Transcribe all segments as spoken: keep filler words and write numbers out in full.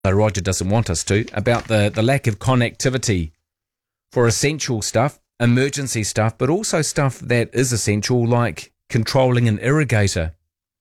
though Roger doesn't want us to, about the, the lack of connectivity for essential stuff, emergency stuff, but also stuff that is essential, like controlling an irrigator.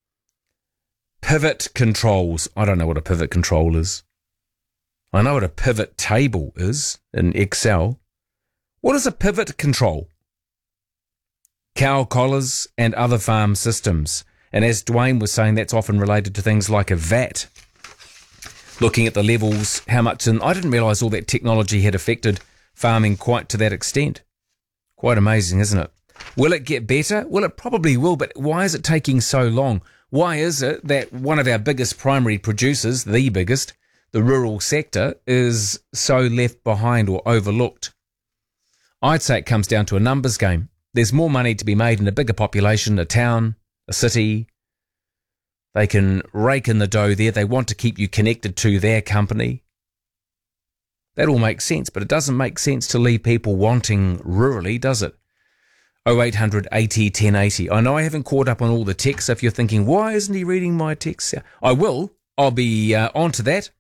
Pivot controls. I don't know what a pivot control is. I know what a pivot table is in Excel. What is a pivot control? Cow collars and other farm systems. And as Dwayne was saying, that's often related to things like a V A T. Looking at the levels, how much, and I didn't realise all that technology had affected farming quite to that extent. Quite amazing, isn't it? Will it get better? Well, it probably will, but why is it taking so long? Why is it that one of our biggest primary producers, the biggest, the rural sector, is so left behind or overlooked? I'd say it comes down to a numbers game. There's more money to be made in a bigger population, a town, a city. They can rake in the dough there. They want to keep you connected to their company. That all makes sense, but it doesn't make sense to leave people wanting rurally, does it? oh eight hundred eighty ten eighty. I know I haven't caught up on all the texts. If you're thinking, why isn't he reading my texts? I will. I'll be uh, on to that.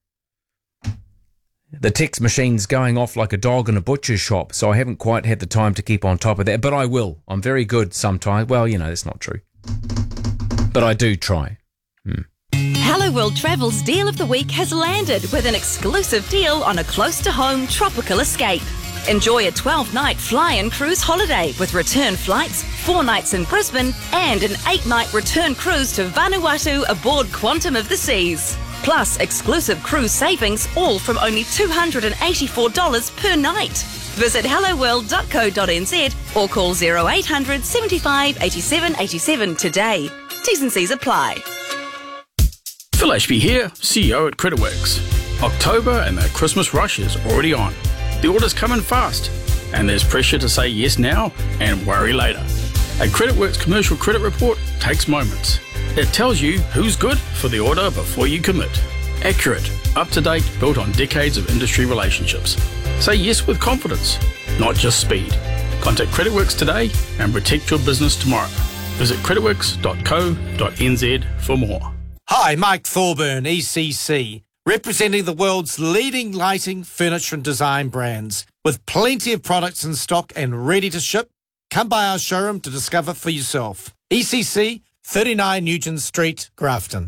The text machine's going off like a dog in a butcher's shop, so I haven't quite had the time to keep on top of that, but I will. I'm very good sometimes. Well, you know, that's not true. But I do try. Hmm. Hello World Travel's Deal of the Week has landed with an exclusive deal on a close-to-home tropical escape. Enjoy a twelve-night fly-in cruise holiday with return flights, four nights in Brisbane, and an eight-night return cruise to Vanuatu aboard Quantum of the Seas. Plus exclusive cruise savings, all from only two hundred eighty-four dollars per night. Visit hello world dot co dot n z or call oh eight hundred seventy-five eighty-seven eighty-seven today. T's and C's apply. Phil Ashby here, C E O at CreditWorks. October and the Christmas rush is already on. The orders come in fast, and there's pressure to say yes now and worry later. A CreditWorks commercial credit report takes moments. It tells you who's good for the order before you commit. Accurate, up-to-date, built on decades of industry relationships. Say yes with confidence, not just speed. Contact CreditWorks today and protect your business tomorrow. Visit creditworks dot co dot n z for more. Hi, Mike Thorburn, E C C, representing the world's leading lighting, furniture and design brands. With plenty of products in stock and ready to ship, come by our showroom to discover for yourself. E C C, thirty-nine Nugent Street, Grafton.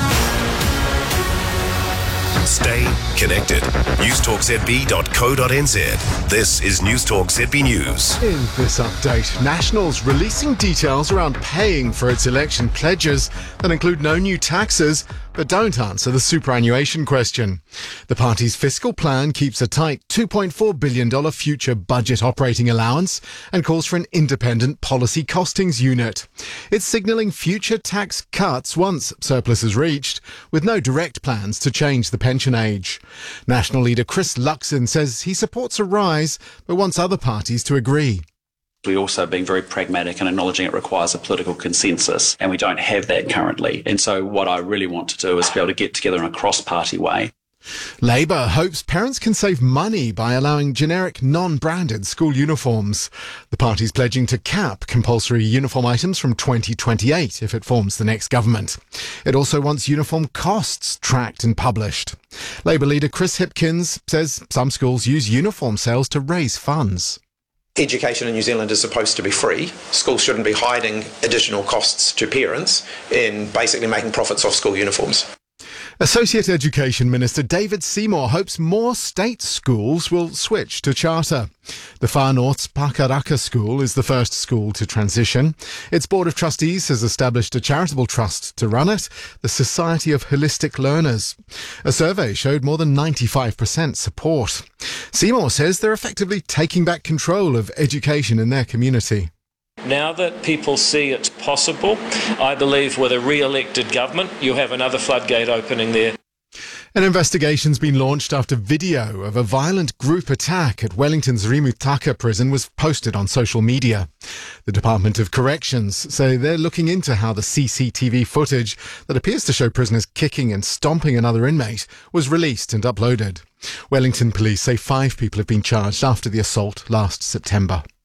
Stay connected. newstalk z b dot co dot n z. This is Newstalk Z B News. In this update, National's releasing details around paying for its election pledges that include no new taxes but don't answer the superannuation question. The party's fiscal plan keeps a tight two point four billion dollars future budget operating allowance and calls for an independent policy costings unit. It's signalling future tax cuts once surplus is reached, with no direct plans to change the pension age. National leader Chris Luxon says he supports a rise but wants other parties to agree. We're also being very pragmatic and acknowledging it requires a political consensus, and we don't have that currently. And so what I really want to do is be able to get together in a cross-party way. Labour hopes parents can save money by allowing generic non-branded school uniforms. The party's pledging to cap compulsory uniform items from twenty twenty-eight if it forms the next government. It also wants uniform costs tracked and published. Labour leader Chris Hipkins says some schools use uniform sales to raise funds. Education in New Zealand is supposed to be free. Schools shouldn't be hiding additional costs to parents in basically making profits off school uniforms. Associate Education Minister David Seymour hopes more state schools will switch to charter. The Far North's Pakaraka School is the first school to transition. Its Board of Trustees has established a charitable trust to run it, the Society of Holistic Learners. A survey showed more than ninety-five percent support. Seymour says they're effectively taking back control of education in their community. Now that people see it's possible, I believe with a re-elected government, you'll have another floodgate opening there. An investigation's been launched after video of a violent group attack at Wellington's Rimutaka prison was posted on social media. The Department of Corrections say they're looking into how the C C T V footage that appears to show prisoners kicking and stomping another inmate was released and uploaded. Wellington police say five people have been charged after the assault last September.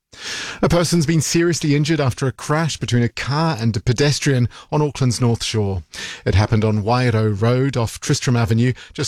A person's been seriously injured after a crash between a car and a pedestrian on Auckland's North Shore. It happened on Wairau Road off Tristram Avenue, just